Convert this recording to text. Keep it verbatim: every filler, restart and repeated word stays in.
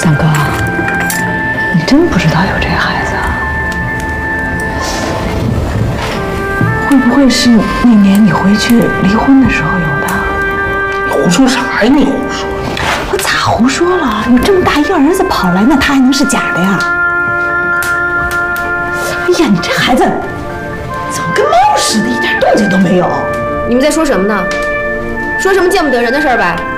三哥，你真不知道有这孩子啊？会不会是那年你回去离婚的时候有的？ 你胡说啥呀？你胡说！ 我咋胡说了？有这么大一个儿子跑来，那他还能是假的呀？哎呀，你这孩子怎么跟猫似的，一点动静都没有？ 你们在说什么呢？说什么见不得人的事儿呗？